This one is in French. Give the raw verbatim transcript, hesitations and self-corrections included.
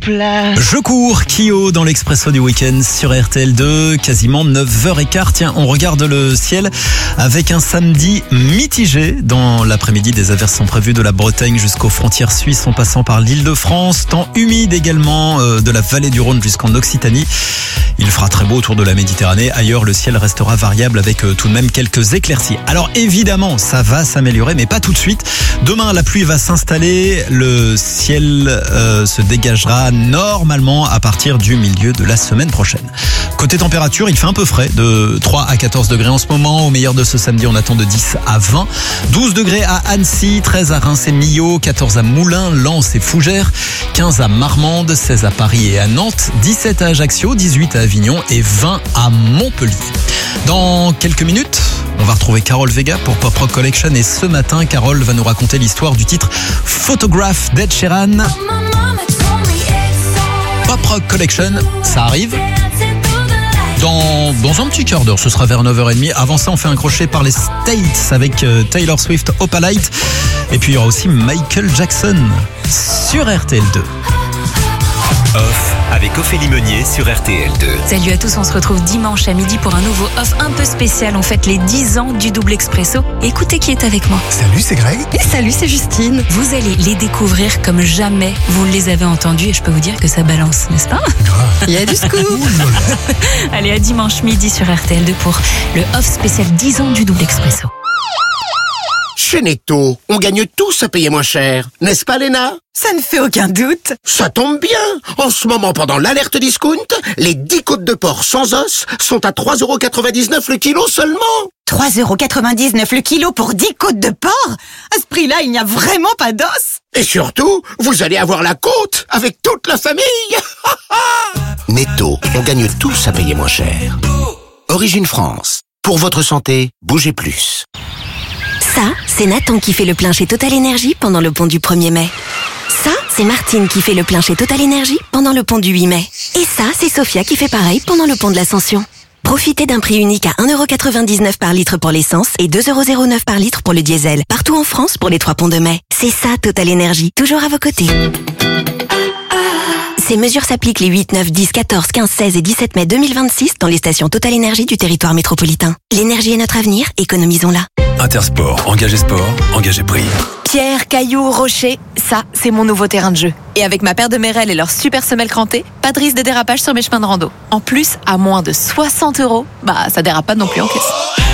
Je cours, Kyo dans l'Expresso du week-end sur R T L deux, quasiment neuf heures quinze. Tiens, on regarde le ciel avec un samedi mitigé. Dans l'après-midi, des averses sont prévues de la Bretagne jusqu'aux frontières suisses en passant par l'Île-de-France. Temps humide également euh, de la vallée du Rhône jusqu'en Occitanie. Il fera très beau autour de la Méditerranée. Ailleurs, le ciel restera variable avec euh, tout de même quelques éclaircies. Alors évidemment, ça va s'améliorer, mais pas tout de suite. Demain, la pluie va s'installer. Le ciel euh, se dégagera normalement à partir du milieu de la semaine prochaine. Côté température, il fait un peu frais, de trois à quatorze degrés en ce moment. Au meilleur de ce samedi, on attend de dix à vingt. douze degrés à Annecy, treize à Reims et Millau, quatorze à Moulins, Lens et Fougères, quinze à Marmande, seize à Paris et à Nantes, dix-sept à Ajaccio, dix-huit à Avignon et vingt à Montpellier. Dans quelques minutes, on va retrouver Carol Vega pour Pop Rock Collection et ce matin, Carol va nous raconter l'histoire du titre Photograph d'Ed Sheeran. Pop Rock Collection, ça arrive dans, dans un petit quart d'heure, ce sera vers neuf heures trente. Avant ça, on fait un crochet par les States avec euh, Taylor Swift, Opalite. Et puis il y aura aussi Michael Jackson sur R T L deux. Off avec Ophélie Meunier sur R T L deux. Salut à tous, on se retrouve dimanche à midi pour un nouveau off un peu spécial. On fête les dix ans du double expresso. Écoutez qui est avec moi. Salut, c'est Greg. Et salut, c'est Justine. Vous allez les découvrir comme jamais vous les avez entendus et je peux vous dire que ça balance, n'est-ce pas? Il y a du scoop. Allez, à dimanche midi sur R T L deux pour le off spécial dix ans du double expresso. Chez Netto, on gagne tous à payer moins cher, n'est-ce pas Léna? Ça ne fait aucun doute. Ça tombe bien. En ce moment, pendant l'alerte discount, les dix côtes de porc sans os sont à trois euros quatre-vingt-dix-neuf le kilo seulement. trois euros quatre-vingt-dix-neuf le kilo pour dix côtes de porc? À ce prix-là, il n'y a vraiment pas d'os. Et surtout, vous allez avoir la côte avec toute la famille. Netto, on gagne tous à payer moins cher. Origine France. Pour votre santé, bougez plus. Ça, c'est Nathan qui fait le plein chez Total Énergie pendant le pont du premier mai. Ça, c'est Martine qui fait le plein chez Total Énergie pendant le pont du huit mai. Et ça, c'est Sophia qui fait pareil pendant le pont de l'Ascension. Profitez d'un prix unique à un euro quatre-vingt-dix-neuf par litre pour l'essence et deux euros zéro neuf par litre pour le diesel. Partout en France pour les trois ponts de mai. C'est ça, Total Énergie. Toujours à vos côtés. Ces mesures s'appliquent les huit, neuf, dix, quatorze, quinze, seize et dix-sept mai deux mille vingt-six dans les stations Total Énergie du territoire métropolitain. L'énergie est notre avenir, économisons-la. Intersport, engagé sport, engagé prix. Pierre, cailloux, rocher, ça, c'est mon nouveau terrain de jeu. Et avec ma paire de Merrell et leurs super semelles crantées, pas de risque de dérapage sur mes chemins de rando. En plus, à moins de soixante euros, bah ça dérape pas non plus en caisse.